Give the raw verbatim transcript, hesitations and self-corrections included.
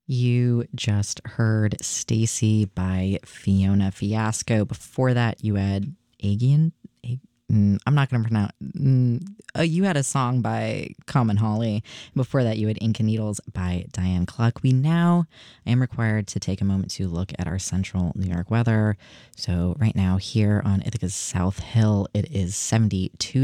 You just heard Stacy by Fiona Fiasco. Before that, you had Aegean. A- mm, I'm not going to pronounce. Mm, uh, you had a song by Common Holly. Before that, you had Ink and Needles by Diane Cluck. We now I am required to take a moment to look at our central New York weather. So right now, here on Ithaca's South Hill, it is seventy-two